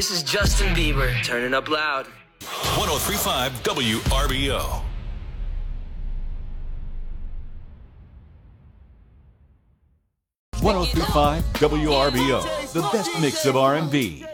This is Justin Bieber, turning up loud. 103.5 WRBO. WRBO, the best mix of R&B,